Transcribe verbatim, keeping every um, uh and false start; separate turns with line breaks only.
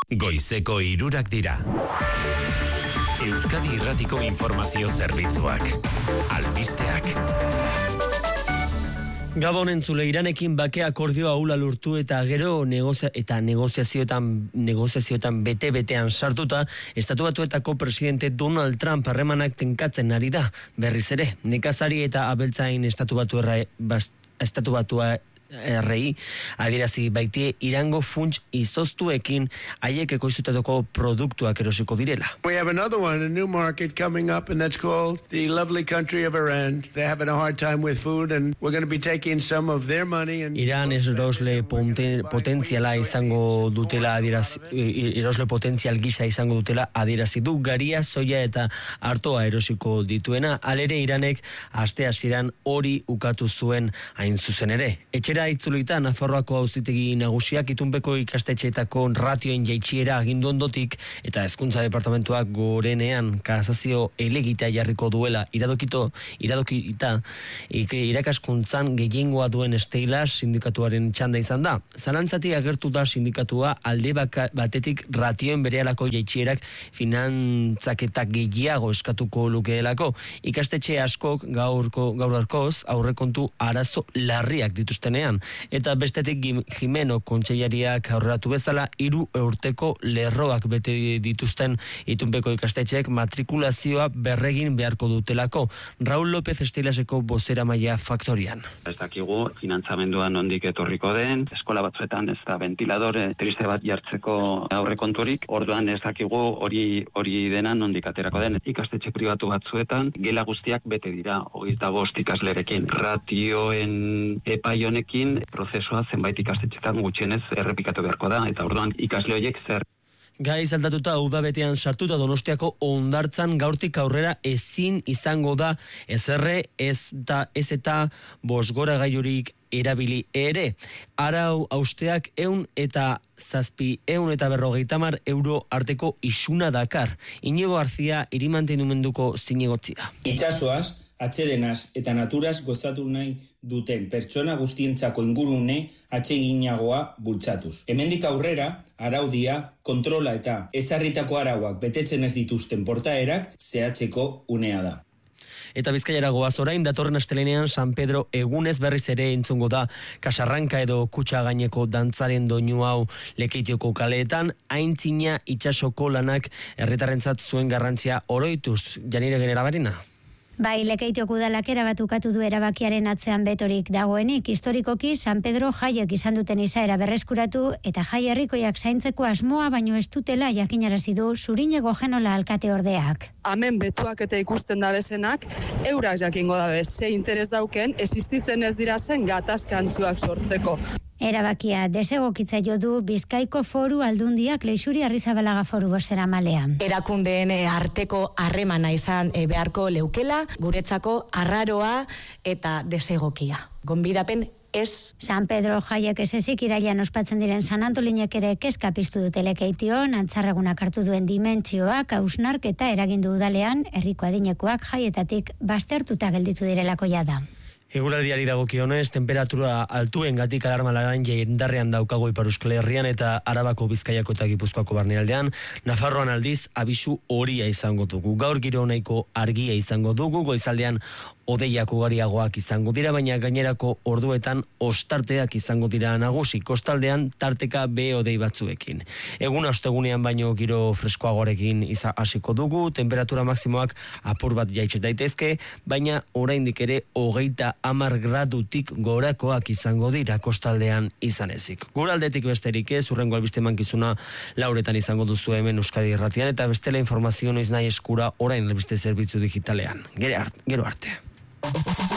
Goizeko hirurak dira. Euskadi Irratiko Informazio Zerbitzuak. Albisteak.
Gabon entzule, Iranekin bake akordioa hula lurtu eta gero negozia, eta negoziazioetan, negoziazioetan bete-betean sartuta, Estatu Batuetako presidente Donald Trump harremanak tenkatzen ari da. Berriz ere, nekazari eta abeltzain Estatu Batuerra, bast, Estatu Batua errei adierazi baitie Irango funts izoztuekin haiek ekoiztutako produktuak erosiko direla.
We have another one, a new market coming up, and that's called the lovely country of Iran. They're having a hard time with food, and we're going to be taking some of their money. And
Iran erosle potentziala izango dutela adierazi, erosle potentzial gisa izango dutela adierazi du garia, soia eta artoa erosiko dituena. Alere Iranek aste hasieran hori ukatu zuen hain zuzen ere. Etxera itzulita Nafarroako auzitegi nagusiak itunpeko ikastetxeetako ratioen jaitsiera agindu ondotik eta hezkuntza departamentuak gorenean kasazio helegitea jarriko duela iradokito iradokita irakaskuntzan gehiengoa duen Steilas sindikatuaren txanda izan da. Zalantzatik agertu da sindikatua alde baka, batetik ratioen berehalako jaitsierak finantzaketak gehiago eskatuko lukeelako. Ikastetxe askok gaurko gaur arkoz aurrekontu arazo larriak dituztenean. Eta bestetik Jimeno kontseilariak aurreratu bezala hiru urteko lerroak bete dituzten itunpeko ikastetxeek matrikulazioa berregin beharko dutelako. Raúl López Estilaseko bozeramailea faktorian.
Ez dakigu finantzamenduan nondik etorriko den, eskola batzuetan ez da ventiladore triste bat jartzeko aurrekonturik, orduan ez dakigu hori hori dena nondik aterako den. Ikastetxe pribatu batzuetan gela guztiak bete dira hogeita bost ikaslerekin. Ratioen epai honekin prozesua zenbait ikastetxetan gutxienez errepikatu beharko da, eta orduan ikasle horiek zer.
Gai aldatuta udabetean sartuta Donostiako hondartzan gaurtik aurrera ezin izango da ezerre ez da ez eta bosgora gaiurik erabili ere. Arau austeak eun eta zazpi eun eta berrogeita hamar euro arteko isuna dakar. Inigo García irimantenumenduko zinegotzia.
Itsasoaz, atsedenaz eta naturaz gozatu nahi duten pertsona guztientzako ingurune atseginagoa bultzatuz. Hemendik aurrera, araudia, kontrola eta ezarritako arauak betetzen ez dituzten portaerak zehatzeko unea da.
Eta Bizkaiara goaz orain, datorren astelenean San Pedro egunez berriz ere entzungo da Kasarranka edo Kutxa gaineko dantzaren doinu hau Lekeitioko kaleetan, aintzina itsasoko lanak herritarrentzat zuen garrantzia oroituz. Janire Generabarina.
Bai, Lekeitioko udalak erabat ukatu du erabakiaren atzean betorik dagoenik. Historikoki San Pedro jaiek izan duten izaera berreskuratu eta jai herrikoiak zaintzeko asmoa baino ez dutela jakinarazi du Zuriñego Genola alkate ordeak.
Hemen betuak eta ikusten dabezenak, eurak jakingo dabe, ze interes dauken, existitzen ez dira zen gatazkantzuak sortzeko.
Erabakia desegokitza jo du Bizkaiko Foru Aldundiak Leixuri Arrizabalaga Foru bozeramalean.
Erakundeen arteko harremana izan beharko leukela, guretzako arraroa eta desegokia. Gonbidapen ez.
San Pedro jaiek esezik irailean ospatzen diren San Antolinek ere kezka piztu dute Lekeition, antzarregunak hartu duen dimentsioak, hausnarketa eragindu udalean, herriko adinekoak jaietatik baztertuta gelditu direlako jada.
Eguraldiari dagokionez, temperatura altuen gatik alarma laranja indarrean daukago Ipar Euskal Herrian eta Arabako, Bizkaiako eta Gipuzkoako barnealdean. Nafarroan aldiz abisu horia izango dugu. Gaur giro nahiko argia izango dugu, goizaldean odeiak ugariagoak izango dira, baina gainerako orduetan ostarteak izango dira nagusi, kostaldean tarteka be odei batzuekin. Egun ostegunean baino giro freskoagoarekin hasiko dugu, temperatura maksimoak apur bat jaitsi daitezke, baina oraindik ere hogeita hamar gradutik gorakoak izango dira kostaldean izan ezik. Guraldetik besterik ez, hurrengo albiste mankizuna lauretan izango duzu hemen Euskadi Irratian, eta bestela informazio noiz nahi eskura orain albiste zerbitzu digitalean. Gero arte.